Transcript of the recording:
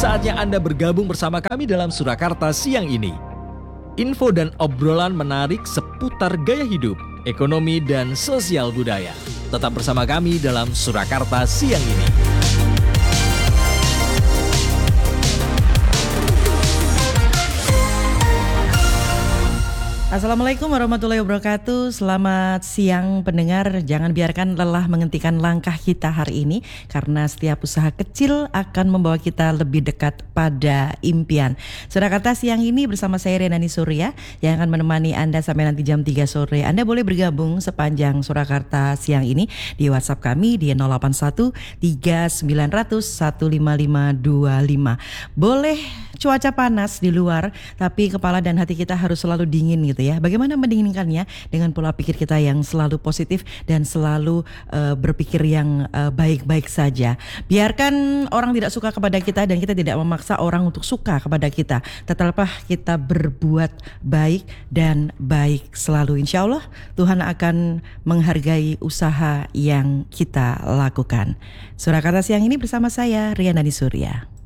Saatnya Anda bergabung bersama kami dalam Surakarta siang ini. Info dan obrolan menarik seputar gaya hidup, ekonomi, dan sosial budaya. Tetap bersama kami dalam Surakarta siang ini. Assalamualaikum warahmatullahi wabarakatuh. Selamat siang pendengar. Jangan biarkan lelah menghentikan langkah kita hari ini, karena setiap usaha kecil akan membawa kita lebih dekat pada impian. Surakarta siang ini bersama saya Riana Surya yang akan menemani Anda sampai nanti jam 3 sore. Anda boleh bergabung sepanjang Surakarta siang ini di WhatsApp kami di 081 3900 15525. Boleh cuaca panas di luar, tapi kepala dan hati kita harus selalu dingin gitu ya. Bagaimana mendinginkannya? Dengan pola pikir kita yang selalu positif dan selalu berpikir yang baik-baik saja. Biarkan orang tidak suka kepada kita dan kita tidak memaksa orang untuk suka kepada kita. Tetaplah kita berbuat baik dan baik selalu. Insya Allah Tuhan akan menghargai usaha yang kita lakukan. Surakarta siang ini bersama saya Riana Surya.